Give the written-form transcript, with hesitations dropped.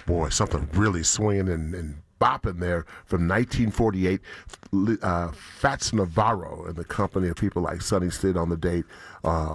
boy, something really swinging and bopping there from 1948. Fats Navarro and the company of people like Sonny Stitt on the date,